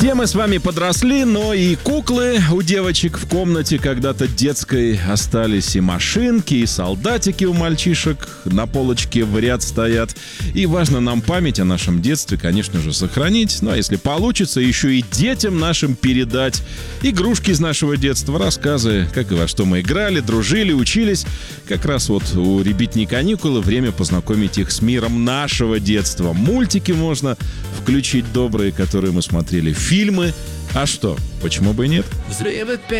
Все мы с вами подросли, но и куклы у девочек в комнате когда-то детской остались, и машинки, и солдатики у мальчишек на полочке в ряд стоят. И важно нам память о нашем детстве, конечно же, сохранить. Ну а если получится, еще и детям нашим передать игрушки из нашего детства, рассказы, как и во что мы играли, дружили, учились. Как раз вот у ребятни каникулы время познакомить их с миром нашего детства. Мультики можно включить добрые, которые мы смотрели, фильмы. А что, почему бы и нет?